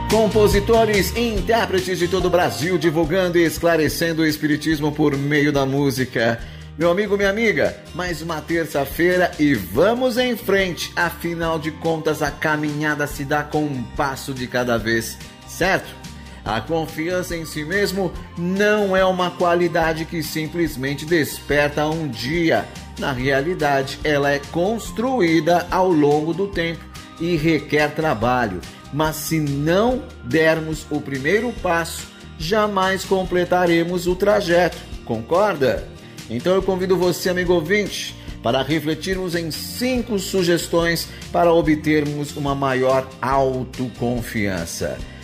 Compositores e intérpretes de todo o Brasil divulgando e esclarecendo o espiritismo por meio da música. Meu amigo, minha amiga, mais uma terça-feira e vamos em frente. Afinal de contas, a caminhada se dá com um passo de cada vez, certo? A confiança em si mesmo não é uma qualidade que simplesmente desperta um dia. Na realidade, ela é construída ao longo do tempo e requer trabalho. Mas se não dermos o primeiro passo, jamais completaremos o trajeto. Concorda? Então eu convido você, amigo ouvinte, para refletirmos em 5 sugestões para obtermos uma maior autoconfiança.